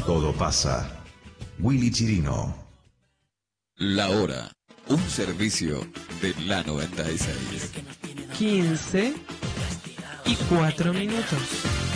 todo pasa. Willy Chirino. La hora. Un servicio de la 96. 15:04.